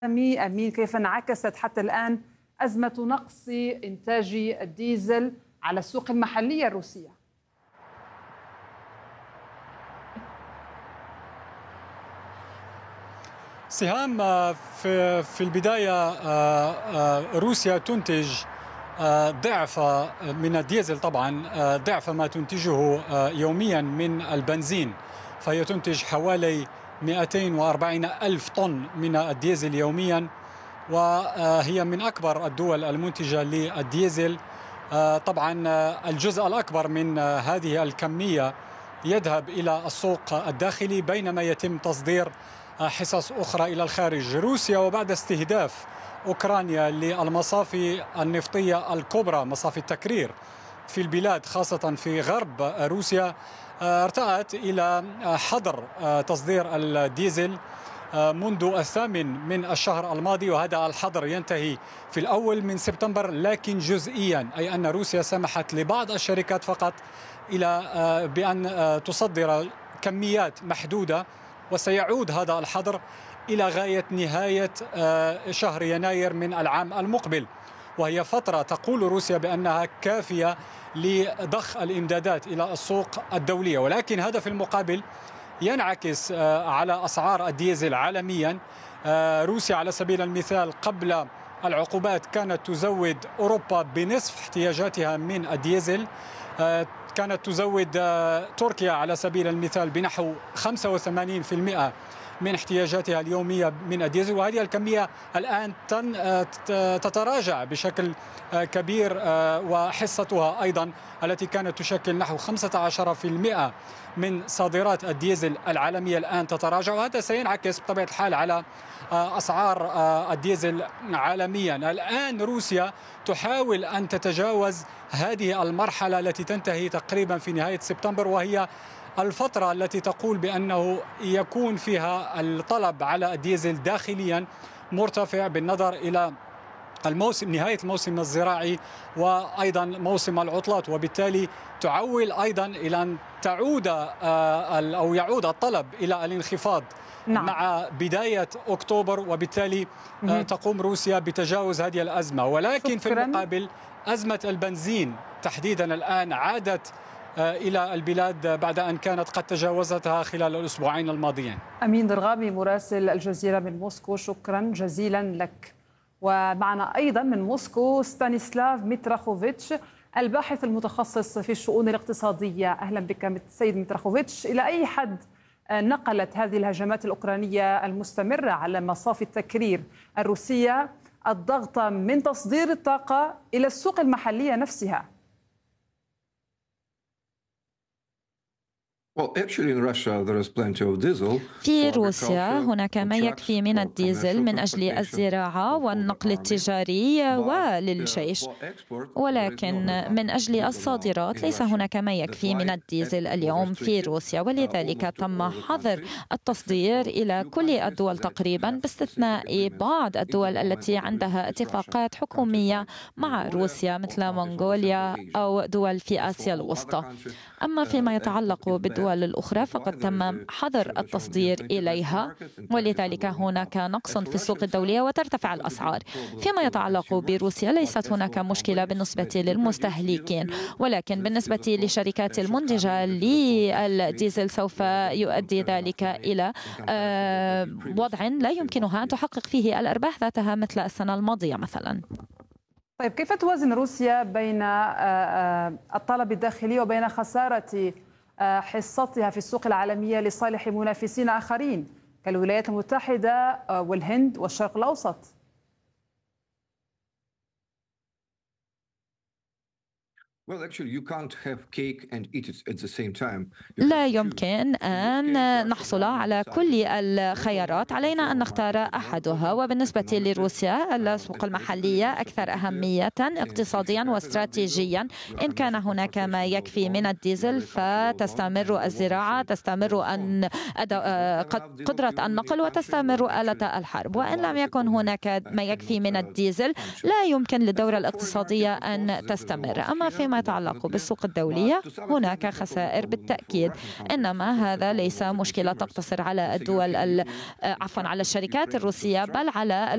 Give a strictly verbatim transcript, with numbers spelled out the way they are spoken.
أمين، كيف انعكست حتى الآن أزمة نقص إنتاج الديزل على السوق المحلية الروسية؟ سهام، في في البداية روسيا تنتج ضعف من الديزل، طبعا ضعف ما تنتجه يوميا من البنزين، فهي تنتج حوالي مئتين وأربعين ألف طن من الديزل يوميا، وهي من أكبر الدول المنتجة للديزل. طبعا الجزء الأكبر من هذه الكمية يذهب إلى السوق الداخلي، بينما يتم تصدير حصص أخرى إلى الخارج. روسيا وبعد استهداف أوكرانيا للمصافي النفطية الكبرى، مصافي التكرير في البلاد خاصة في غرب روسيا، ارتأت إلى حظر تصدير الديزل منذ الثامن من الشهر الماضي، وهذا الحظر ينتهي في الأول من سبتمبر، لكن جزئيا، أي أن روسيا سمحت لبعض الشركات فقط إلى بأن تصدر كميات محدودة، وسيعود هذا الحظر إلى غاية نهاية شهر يناير من العام المقبل، وهي فترة تقول روسيا بأنها كافية لضخ الإمدادات إلى السوق الدولية. ولكن هذا في المقابل ينعكس على أسعار الديزل عالميا. روسيا على سبيل المثال قبل العقوبات كانت تزود أوروبا بنصف احتياجاتها من الديزل، كانت تزود تركيا على سبيل المثال بنحو خمسة وثمانين بالمئة من احتياجاتها اليومية من الديزل، وهذه الكمية الآن تتراجع بشكل كبير، وحصتها أيضا التي كانت تشكل نحو خمسة عشر بالمئة من صادرات الديزل العالمية الآن تتراجع، وهذا سينعكس بطبيعة الحال على أسعار الديزل عالميا. الآن روسيا تحاول أن تتجاوز هذه المرحلة التي تنتهي تقريبا في نهاية سبتمبر، وهي الفترة التي تقول بأنه يكون فيها الطلب على الديزل داخليا مرتفع بالنظر إلى الموسم، نهاية الموسم الزراعي وأيضا موسم العطلات، وبالتالي تعول أيضا إلى أن تعود أو يعود الطلب إلى الانخفاض نعم. مع بداية أكتوبر، وبالتالي مم. تقوم روسيا بتجاوز هذه الأزمة. ولكن شكراً. في المقابل أزمة البنزين تحديدا الآن عادت إلى البلاد بعد أن كانت قد تجاوزتها خلال الأسبوعين الماضيين. أمين درغامي مراسل الجزيرة من موسكو، شكرا جزيلا لك. ومعنا أيضا من موسكو ستانيسلاف ميتراخوفيتش، الباحث المتخصص في الشؤون الاقتصادية. أهلا بك سيد ميتراخوفيتش. إلى أي حد نقلت هذه الهجمات الأوكرانية المستمرة على مصافي التكرير الروسية الضغط من تصدير الطاقة إلى السوق المحلية نفسها؟ في روسيا هناك ما يكفي من الديزل من أجل الزراعة والنقل التجاري وللجيش، ولكن من أجل الصادرات ليس هناك ما يكفي من الديزل اليوم في روسيا، ولذلك تم حظر التصدير إلى كل الدول تقريبا، باستثناء بعض الدول التي عندها اتفاقات حكومية مع روسيا مثل منغوليا أو دول في آسيا الوسطى. أما فيما يتعلق بالدول الأخرى فقد تم حظر التصدير إليها، ولذلك هناك نقص في السوق الدولية وترتفع الأسعار. فيما يتعلق بروسيا ليست هناك مشكلة بالنسبة للمستهلكين، ولكن بالنسبة للشركات المنتجة للديزل سوف يؤدي ذلك إلى وضع لا يمكنها أن تحقق فيه الأرباح ذاتها مثل السنة الماضية مثلا. طيب، كيف توازن روسيا بين الطلب الداخلي وبين خسارة حصتها في السوق العالمية لصالح منافسين آخرين كالولايات المتحدة والهند والشرق الأوسط؟ لا يمكن أن نحصل على كل الخيارات، علينا أن نختار أحدها. وبالنسبة لروسيا السوق المحلية أكثر أهمية اقتصاديا واستراتيجيا. إن كان هناك ما يكفي من الديزل فتستمر الزراعة، تستمر أن قدرة النقل، وتستمر آلة الحرب. وإن لم يكن هناك ما يكفي من الديزل لا يمكن للدورة الاقتصادية أن تستمر. أما فيما يتعلق بالسوق الدولية هناك خسائر بالتأكيد، إنما هذا ليس مشكلة تقتصر على الدول عفوا على الشركات الروسية، بل على